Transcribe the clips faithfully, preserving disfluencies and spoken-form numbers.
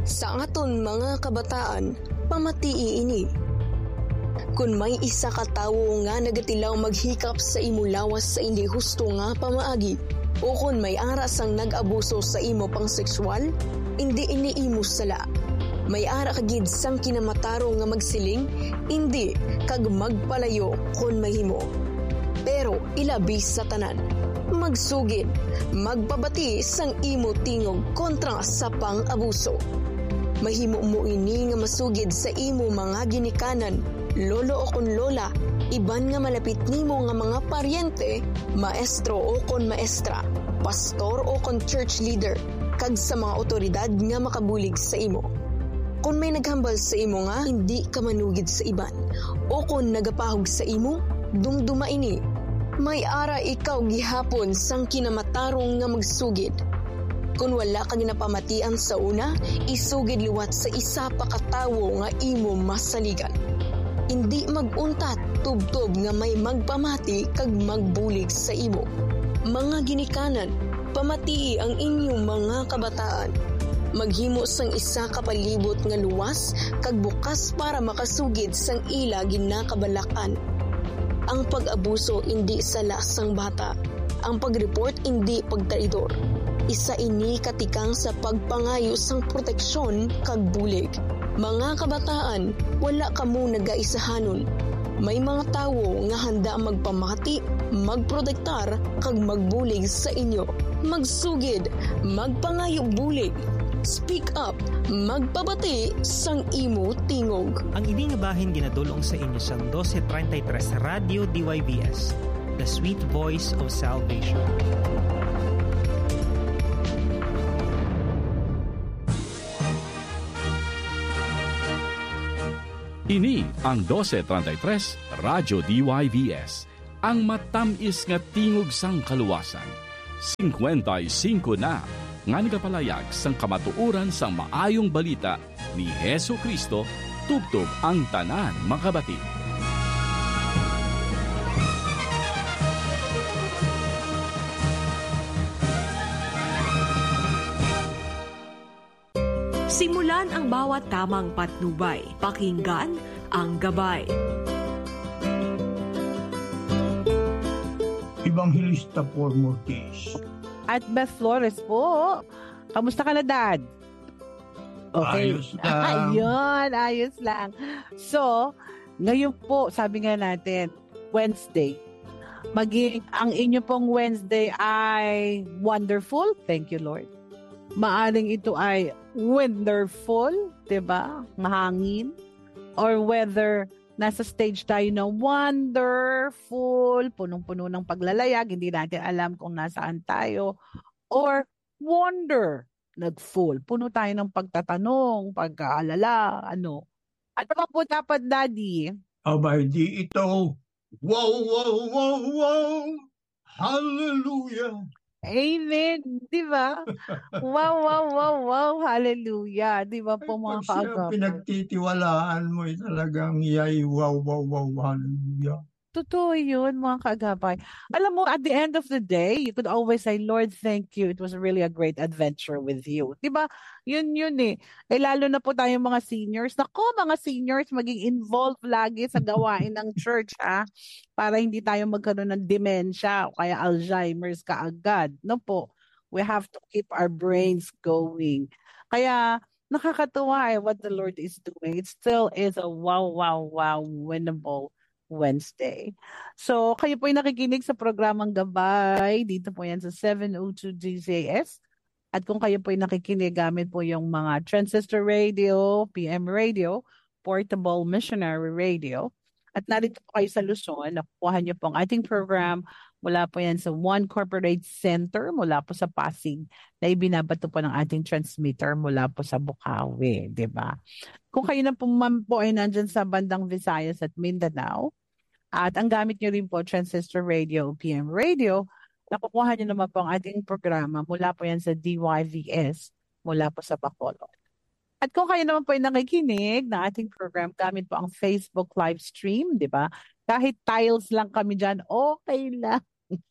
Sa aton mga kabataan, pamatii ini. Kung may isa ka tawo nga nagatilaw maghikap sa imo lawas sa hindi husto nga pamaagi, o kung may aras ang nag-abuso sa imo pang sexual, hindi ini imo sala. May ara kagid sang kinamataro nga magsiling, hindi kag magpalayo kung mahimo. Pero ilabis sa tanan, magsugid, magpabati sang imo tingog kontra sa pang-abuso. Mahimo mo ini nga masugid sa imo mga ginikanan, lolo o kon lola, iban nga malapit nimo nga mga paryente, maestro o kon maestra, pastor o kon church leader, kag sa mga otoridad nga makabulig sa imo. Kung may naghambal sa imo nga hindi ka manugid sa iban, o kung nagapahog sa imo, dumduma ini. May ara ikaw gihapon sang kinamatarong nga magsugid. Kung wala ka ginapamatian sa una, isugid liwat sa isa pa katawo nga imo masaligan. Hindi maguntat tubtob nga may magpamati kag magbulig sa imo. Mga ginikanan, pamatii ang inyong mga kabataan. Maghimo sang isa ka palibot nga luwas kag bukas para makasugid sang ila ginakabalakan. Ang pag-abuso hindi sala sang bata. Ang pag-report hindi pagtraidor. Isa ini katikang sa pagpangayo sang proteksyon kag bulig. Mga kabataan, wala kamo nagaisahanon. May mga tawo nga handa magpamati, magprotektar kag magbulig sa inyo. Magsugid, magpangayo bulig. Speak up, magpabati sang imo tingog. Ang ini nga bahin ginadulong sa inyo sang twelve thirty-three Radio D Y V S, The Sweet Voice of Salvation. Ini ang twelve thirty-three Radio D Y V S, ang matamis nga tingog sang kaluwasan. fifty-five na nga nagapalayag sang kamatuoran sang maayong balita ni Hesu Kristo tubtob ang tanan makabati. Simulan ang bawat tamang patnubay. Pakinggan ang gabay. Evangelista por Mortis. At Beth Flores po. Kamusta ka na, Dad? Okay. Ayos lang. Ayun, ayos lang. So, ngayon po, sabi nga natin, Wednesday. Maging, ang inyo pong Wednesday ay wonderful. Thank you, Lord. Maaring ito ay wonderful, diba? Mahangin. Or whether nasa stage tayo na wonderful, punong-puno ng paglalayag, hindi natin alam kung nasaan tayo. Or wonder, nag-full. Puno tayo ng pagtatanong, pagkaalala, ano. At pa po dapat, Daddy? Abay, di ito, wow, wow, wow, wow, hallelujah. Amen. Di ba? Wow, wow, wow, wow. Hallelujah. Di ba po mga Pag siya kaagapay? pinagtitiwalaan mo, eh, talagang yay, wow, wow, wow, hallelujah. Totoo yun, mga kaagapay. Alam mo, at the end of the day, you could always say, Lord, thank you. It was really a great adventure with you. Diba? Yun yun eh. Eh lalo na po tayong mga seniors. Nako, mga seniors, maging involved lagi sa gawain ng church, ha? Para hindi tayo magkaroon ng dementia o kaya Alzheimer's kaagad. No po? We have to keep our brains going. Kaya, nakakatuwa eh, what the Lord is doing. It still is a wow, wow, wow, winnable Wednesday. So, kayo po ay nakikinig sa programang Gabay. Dito po yan sa seven oh two D Z S. At kung kayo po ay nakikinig, gamit po yung mga transistor radio, P M radio, portable missionary radio. At narito po kayo sa Luzon, nakukuha niyo po ang ating program mula po yan sa One Corporate Center, mula po sa Pasig, na ibinabato po ng ating transmitter mula po sa Bukawi, di ba? Kung kayo na po, ma'am, po ay nandyan sa bandang Visayas at Mindanao, at ang gamit nyo rin po, transistor radio, P M radio, nakukuha nyo naman po ang ating programa mula po yan sa D Y V S, mula po sa Bacolod. At kung kayo naman po ay nakikinig na ating program, gamit po ang Facebook live stream, di ba? Kahit tiles lang kami dyan, okay lang.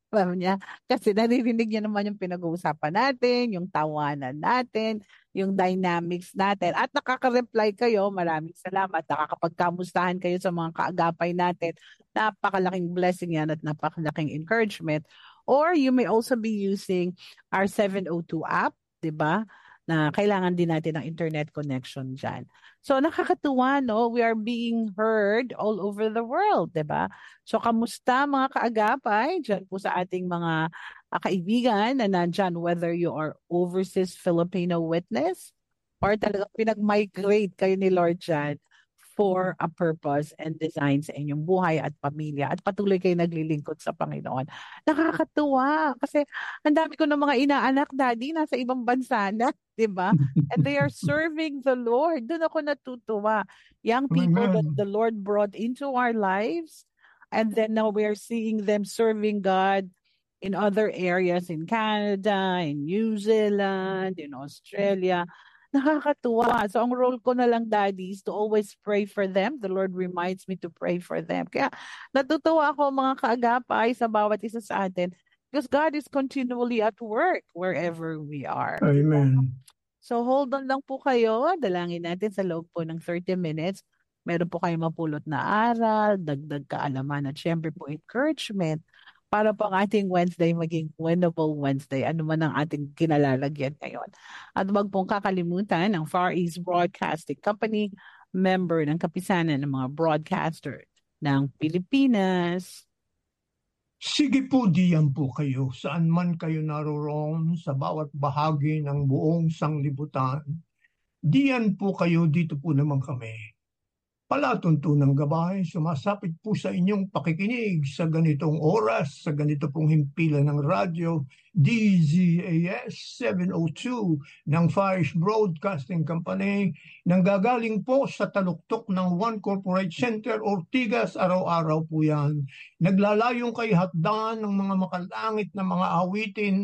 Alam niya, kasi naririnig niya naman yung pinag-uusapan natin, yung tawanan natin, yung dynamics natin. At nakaka-reply kayo, maraming salamat. Nakakapagkamustahan kayo sa mga kaagapay natin. Napakalaking blessing yan at napakalaking encouragement. Or you may also be using our seven oh two app, di ba? Na kailangan din natin ng internet connection dyan. So nakakatuwa, no? We are being heard all over the world, di ba? So kamusta mga kaagapay dyan po sa ating mga uh, kaibigan na nandyan, whether you are overseas Filipino witness or talagang pinag-migrate kayo ni Lord dyan for a purpose and design sa inyong buhay at pamilya at patuloy kayo naglilingkod sa Panginoon. Nakakatuwa kasi ang dami ko ng mga inaanak, Daddy, nasa ibang bansa na, di ba? And they are serving the Lord. Doon ako natutuwa. Young people Amen. that the Lord brought into our lives, and then now we are seeing them serving God in other areas in Canada, in New Zealand, in Australia. Nakakatuwa. So ang role ko na lang, Daddy, is to always pray for them. The Lord reminds me to pray for them. Kaya natutuwa ako mga kaagapay sa bawat isa sa atin because God is continually at work wherever we are. Amen. So hold on lang po kayo. Dalangin natin sa loob po ng thirty minutes. Meron po kayong mapulot na aral, dagdag kaalaman at syempre po encouragement para po ang ating Wednesday maging winnable Wednesday, ano man ang ating kinalalagyan ngayon. At huwag pong kakalimutan ang Far East Broadcasting Company, member ng kapisanan ng mga broadcaster ng Pilipinas. Sige po, diyan po kayo, saan man kayo naroroon sa bawat bahagi ng buong sanglibutan. Diyan po kayo, dito po naman kami. Palatuntunang gabay, sumasapit po sa inyong pakikinig sa ganitong oras, sa ganito pong himpilan ng radyo, D Z A S seven oh two ng Far East Broadcasting Company, nanggagaling po sa taluktok ng One Corporate Center, Ortigas, araw-araw po yan. Naglalayong kay hatdan ng mga makalangit na mga awitin